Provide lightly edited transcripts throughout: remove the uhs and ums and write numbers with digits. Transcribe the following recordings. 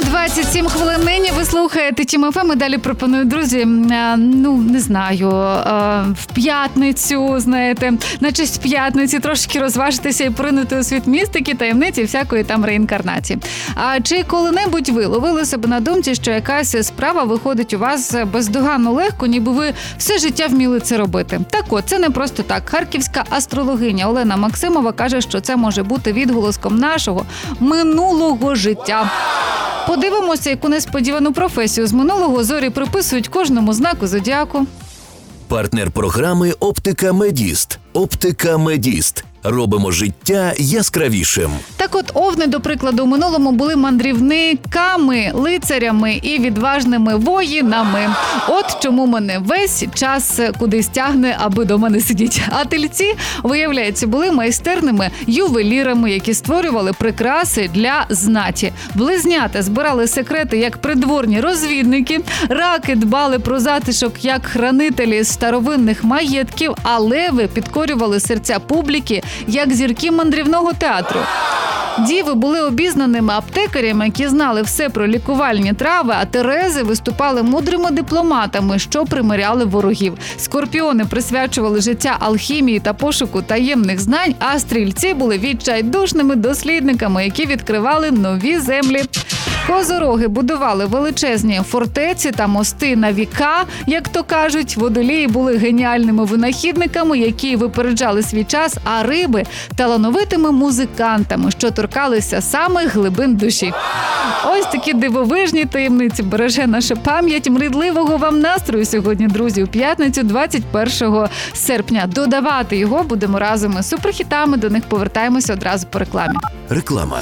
27 хвилин нині. Ви слухаєте Тім ФМ. І далі пропоную, друзі, не знаю, в п'ятницю, знаєте, на честь п'ятниці трошки розважитися і поринути у світ містики, таємниці, всякої там реінкарнації. А чи коли-небудь ви ловили себе на думці, що якась справа виходить у вас бездоганно легко, ніби ви все життя вміли це робити? Так от, це не просто так. Харківська астрологиня Олена Максимова каже, що це може бути відголоском нашого минулого життя. Подивимося, яку несподівану професію з минулого зорі приписують кожному знаку зодіаку. Партнер програми «Оптика Медіст». «Оптика Медіст». Робимо життя яскравішим. Так от, овни, до прикладу, у минулому були мандрівниками, лицарями і відважними воїнами. От чому мене весь час кудись тягне, аби до мене сидіть. А тельці, виявляється, були майстерними ювелірами, які створювали прикраси для знаті. Близнята збирали секрети як придворні розвідники, раки дбали про затишок як хранителі старовинних маєтків, а леви підкорювали серця публіки як зірки мандрівного театру. Діви були обізнаними аптекарями, які знали все про лікувальні трави, а терези виступали мудрими дипломатами, що примиряли ворогів. Скорпіони присвячували життя алхімії та пошуку таємних знань, а стрільці були відчайдушними дослідниками, які відкривали нові землі. Козороги будували величезні фортеці та мости на віка, як то кажуть. Водолії були геніальними винахідниками, які випереджали свій час, а риби – талановитими музикантами, що торкалися самих глибин душі. Ось такі дивовижні таємниці береже наша пам'ять. Мрідливого вам настрою сьогодні, друзі, у п'ятницю 21 серпня. Додавати його будемо разом із суперхітами, до них повертаємося одразу по рекламі. Реклама.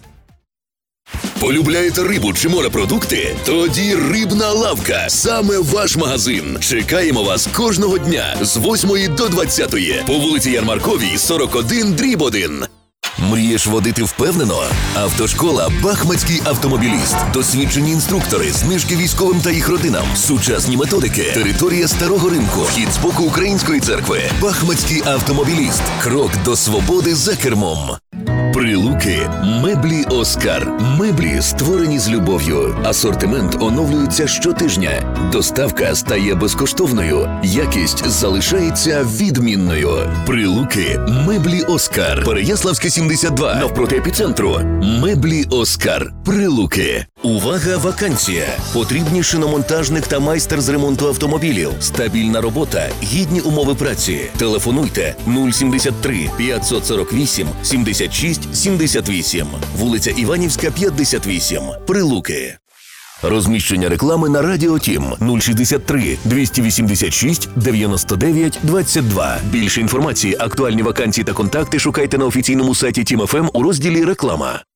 Полюбляєте рибу чи морепродукти? Тоді «Рибна лавка» – саме ваш магазин. Чекаємо вас кожного дня з 8 до 20 по вулиці Ярмарковій, 41/1. Мрієш водити впевнено? Автошкола «Бахмацький автомобіліст». Досвідчені інструктори, знижки військовим та їх родинам, сучасні методики, територія Старого ринку, вхід з боку Української церкви. «Бахмацький автомобіліст». Крок до свободи за кермом. Прилуки. Меблі «Оскар». Меблі, створені з любов'ю. Асортимент оновлюється щотижня. Доставка стає безкоштовною. Якість залишається відмінною. Прилуки. Меблі «Оскар». Переяславське, 72. Навпроти епіцентру. Меблі «Оскар». Прилуки. Увага, вакансія! Потрібні шиномонтажник та майстер з ремонту автомобілів. Стабільна робота, гідні умови праці. Телефонуйте 073 548 76 78. Вулиця Іванівська, 58. Прилуки. Розміщення реклами на Радіо Тім 063 286 99 22. Більше інформації, актуальні вакансії та контакти шукайте на офіційному сайті Тім ФМ у розділі «Реклама».